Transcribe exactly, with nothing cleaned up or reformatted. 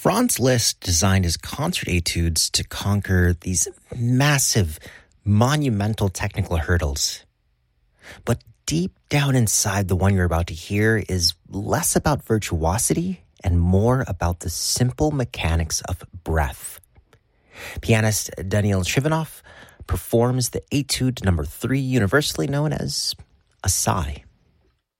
Franz Liszt designed his concert etudes to conquer these massive, monumental technical hurdles. But deep down inside the one you're about to hear is less about virtuosity and more about the simple mechanics of breath. Pianist Daniil Trifonov performs the etude number three, universally known as a sigh.